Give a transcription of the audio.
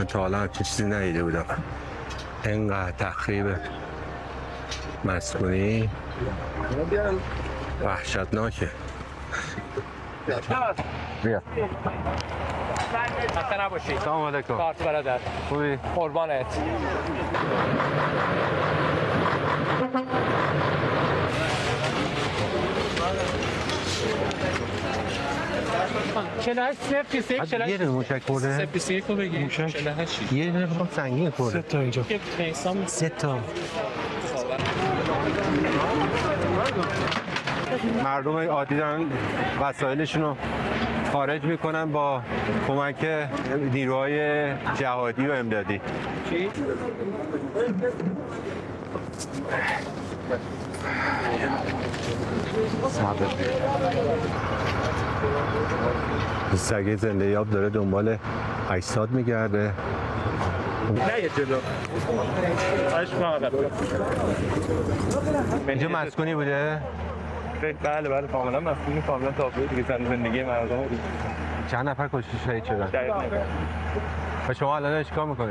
من تا حالا همچین چیزی ندیده بودم. اینقدر تخریب مسکونی وحشتناکه. بیا خسته نباشی. سلام علیکم. کارت برادر. خوبی؟ قربانت. چلا سفت چلا یه دونه موشک خورده؟ سفت رو بگی. موشک؟ 48 یه دونه بخوام سنگین خورده. 3 تا اینجا. 3 تا. مردم عادی دارن وسایلشون رو خارج میکنن با کمک نیروهای جهادی و امدادی. سگ زنده یاب داره دنبال اجساد میگرده. نه یه جلو. اینجا مسکونی بوده؟ بله کاملا مسکونی، کاملا تابلو دیگه زندگی مردم. چند نفر کشته شهید شدن؟ دقیقاً. و شما الان چیکار میکنید؟